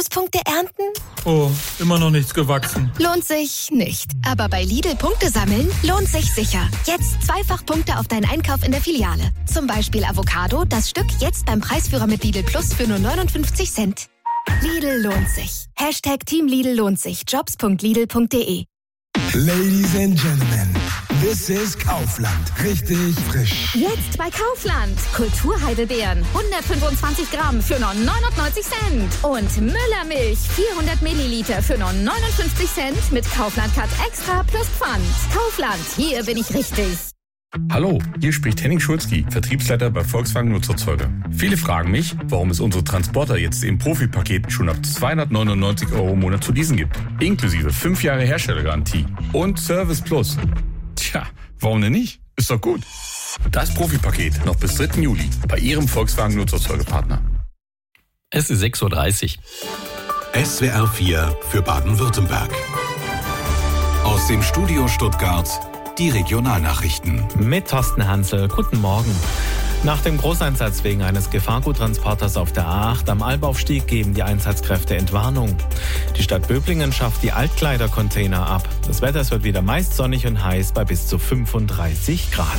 Pluspunkte ernten? Oh, immer noch nichts gewachsen. Lohnt sich nicht. Aber bei Lidl Punkte sammeln lohnt sich sicher. Jetzt 2-fach Punkte auf deinen Einkauf in der Filiale. Zum Beispiel Avocado, das Stück jetzt beim Preisführer mit Lidl Plus für nur 59 Cent. Lidl lohnt sich. Team Lidl lohnt sich. Jobs.lidl.de. Ladies and Gentlemen, this is Kaufland. Richtig frisch. Jetzt bei Kaufland. Kulturheidelbeeren 125 Gramm für nur 99 Cent. Und Müllermilch 400 Milliliter für nur 59 Cent mit Kaufland Cut Extra plus Pfand. Kaufland, hier bin ich richtig. Hallo, hier spricht Henning Schulzki, Vertriebsleiter bei Volkswagen Nutzerzeuger. Viele fragen mich, warum es unsere Transporter jetzt im Profipaket schon ab 299 € im Monat zu leasen gibt. Inklusive 5 Jahre Herstellergarantie und Service Plus. Tja, warum denn nicht? Ist doch gut. Das Profipaket noch bis 3. Juli bei Ihrem Volkswagen Nutzerzeugerpartner. Es ist 6:30 Uhr. SWR 4 für Baden-Württemberg. Aus dem Studio Stuttgart die Regionalnachrichten. Mit Thorsten Hansel. Guten Morgen. Nach dem Großeinsatz wegen eines Gefahrguttransporters auf der A8 am Albaufstieg geben die Einsatzkräfte Entwarnung. Die Stadt Böblingen schafft die Altkleidercontainer ab. Das Wetter wird wieder meist sonnig und heiß bei bis zu 35 Grad.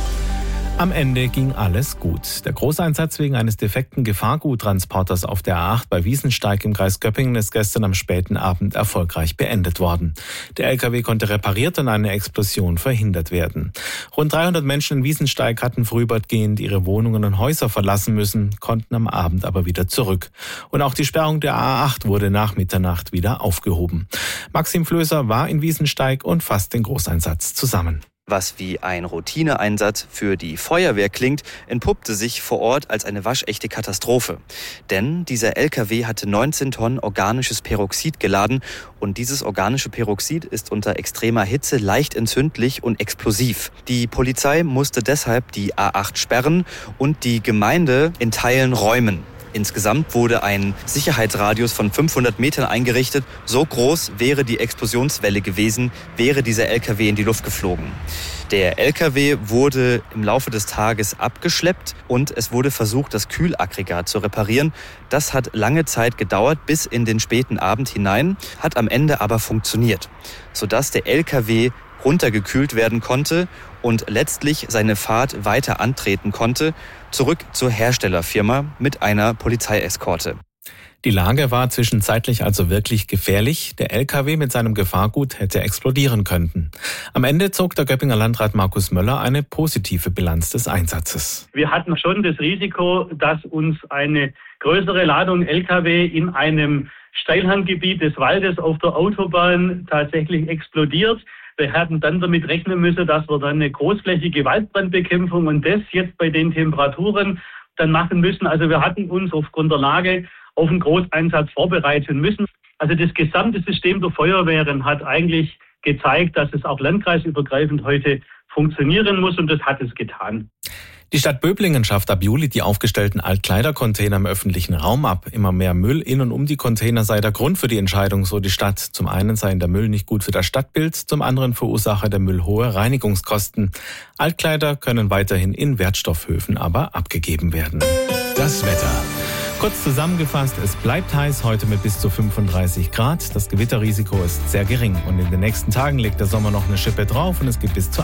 Am Ende ging alles gut. Der Großeinsatz wegen eines defekten Gefahrguttransporters auf der A8 bei Wiesensteig im Kreis Göppingen ist gestern am späten Abend erfolgreich beendet worden. Der LKW konnte repariert und eine Explosion verhindert werden. Rund 300 Menschen in Wiesensteig hatten vorübergehend ihre Wohnungen und Häuser verlassen müssen, konnten am Abend aber wieder zurück. Und auch die Sperrung der A8 wurde nach Mitternacht wieder aufgehoben. Maxim Flößer war in Wiesensteig und fasst den Großeinsatz zusammen. Was wie ein Routineeinsatz für die Feuerwehr klingt, entpuppte sich vor Ort als eine waschechte Katastrophe. Denn dieser LKW hatte 19 Tonnen organisches Peroxid geladen und dieses organische Peroxid ist unter extremer Hitze leicht entzündlich und explosiv. Die Polizei musste deshalb die A8 sperren und die Gemeinde in Teilen räumen. Insgesamt wurde ein Sicherheitsradius von 500 Metern eingerichtet. So groß wäre die Explosionswelle gewesen, wäre dieser LKW in die Luft geflogen. Der LKW wurde im Laufe des Tages abgeschleppt und es wurde versucht, das Kühlaggregat zu reparieren. Das hat lange Zeit gedauert, bis in den späten Abend hinein, hat am Ende aber funktioniert, sodass der LKW runtergekühlt werden konnte und letztlich seine Fahrt weiter antreten konnte, zurück zur Herstellerfirma mit einer Polizeieskorte. Die Lage war zwischenzeitlich also wirklich gefährlich. Der LKW mit seinem Gefahrgut hätte explodieren können. Am Ende zog der Göppinger Landrat Markus Möller eine positive Bilanz des Einsatzes. Wir hatten schon das Risiko, dass uns eine größere Ladung LKW in einem Steilhanggebiet des Waldes auf der Autobahn tatsächlich explodiert. Wir hätten dann damit rechnen müssen, dass wir dann eine großflächige Waldbrandbekämpfung und das jetzt bei den Temperaturen dann machen müssen. Also wir hatten uns aufgrund der Lage auf einen Großeinsatz vorbereiten müssen. Also das gesamte System der Feuerwehren hat eigentlich gezeigt, dass es auch landkreisübergreifend heute funktionieren muss und das hat es getan. Die Stadt Böblingen schafft ab Juli die aufgestellten Altkleidercontainer im öffentlichen Raum ab. Immer mehr Müll in und um die Container sei der Grund für die Entscheidung, so die Stadt. Zum einen sei der Müll nicht gut für das Stadtbild, zum anderen verursache der Müll hohe Reinigungskosten. Altkleider können weiterhin in Wertstoffhöfen aber abgegeben werden. Das Wetter. Kurz zusammengefasst, es bleibt heiß, heute mit bis zu 35 Grad. Das Gewitterrisiko ist sehr gering und in den nächsten Tagen legt der Sommer noch eine Schippe drauf und es gibt bis zu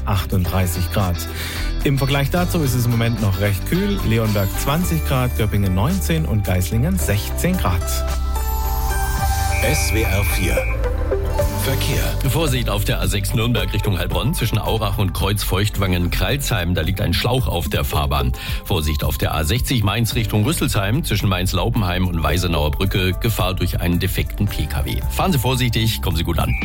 38 Grad. Im Vergleich dazu ist es im Moment noch recht kühl. Leonberg 20 Grad, Göppingen 19 und Geislingen 16 Grad. SWR 4 Verkehr. Vorsicht auf der A6 Nürnberg Richtung Heilbronn zwischen Aurach und Kreuzfeuchtwangen-Kralsheim. Da liegt ein Schlauch auf der Fahrbahn. Vorsicht auf der A60 Mainz Richtung Rüsselsheim zwischen Mainz-Laupenheim und Weisenauer Brücke. Gefahr durch einen defekten PKW. Fahren Sie vorsichtig, kommen Sie gut an.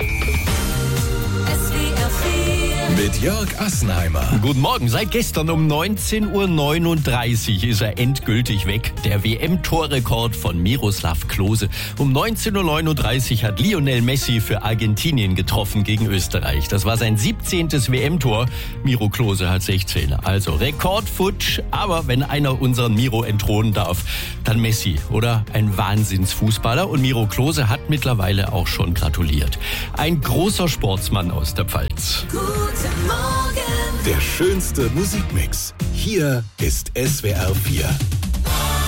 Mit Jörg Assenheimer. Guten Morgen. Seit gestern um 19:39 Uhr ist er endgültig weg. Der WM-Torrekord von Miroslav Klose. Um 19:39 Uhr hat Lionel Messi für Argentinien getroffen gegen Österreich. Das war sein 17. WM-Tor. Miro Klose hat 16. Also Rekordfutsch. Aber wenn einer unseren Miro entthronen darf, dann Messi, oder? Ein Wahnsinnsfußballer. Und Miro Klose hat mittlerweile auch schon gratuliert. Ein großer Sportsmann aus der Pfalz. Guten Morgen. Der schönste Musikmix. Hier ist SWR 4.